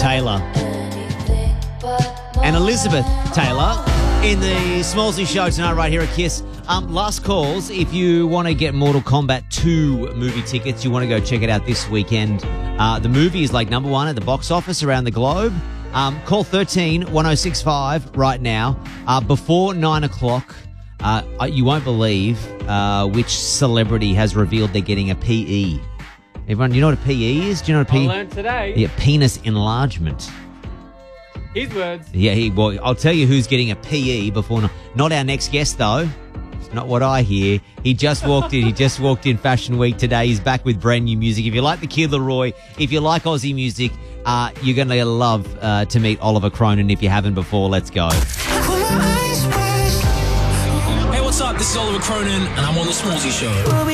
Taylor and Elizabeth Taylor in the Smallsy Show tonight right here at KISS. Last calls, if you want to get Mortal Kombat 2 movie tickets, you want to go check it out this weekend. The movie is like number one at the box office around the globe. Call 13-1065 right now. Before 9 o'clock, you won't believe which celebrity has revealed they're getting a PE. Everyone, do you know what a PE is? Do you know what a PE? I learned today. Yeah, penis enlargement. His words. Yeah, well, I'll tell you who's getting a PE before. Not our next guest, though. It's not what I hear. He just walked in. He just walked in Fashion Week today. He's back with brand new music. If you like the Kid Laroi, if you like Aussie music, you're going to love to meet Oliver Cronin. If you haven't before, let's go. Hey, what's up? This is Oliver Cronin, and I'm on The Smallsy Show.